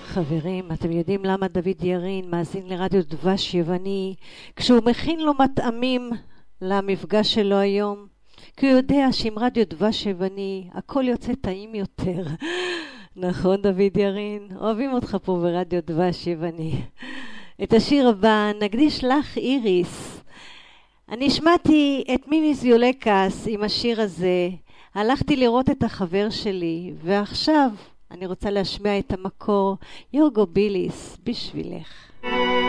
חברים, אתם יודעים למה דוד ירין מאזין לרדיו דבש יווני כשהוא מכין לו מטעמים למפגש שלו היום? כי הוא יודע שעם רדיו דבש יווני הכל יוצא טעים יותר. נכון דוד ירין? אוהבים אותך פה ברדיו דבש יווני. את השיר הבא נקדיש לך איריס. אני שמעתי את מימי זיולקס עם השיר הזה. הלכתי לראות את החבר שלי, ועכשיו אני רוצה להשמיע את המקור יורגו ביליס בשבילך.